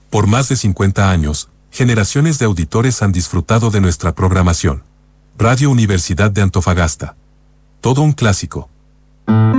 Por más de 50 años, generaciones de auditores han disfrutado de nuestra programación. Radio Universidad de Antofagasta. Todo un clásico.